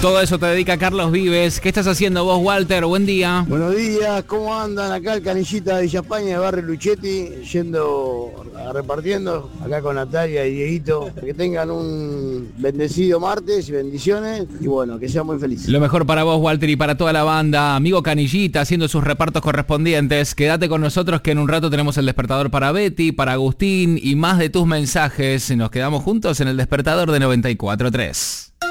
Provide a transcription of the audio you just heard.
Todo eso te dedica Carlos Vives. ¿Qué estás haciendo vos, Walter? Buen día. Buenos días, ¿cómo andan? Acá el Canillita de Villa España, de Barrio Luchetti, repartiendo, acá con Natalia y Dieguito. Que tengan un bendecido martes y bendiciones, y bueno, que sean muy felices. Lo mejor para vos, Walter, y para toda la banda. Amigo Canillita, haciendo sus repartos correspondientes. Quédate con nosotros que en un rato tenemos el despertador para Betty, para Agustín y más de tus mensajes. Nos quedamos juntos en el despertador de 94.3.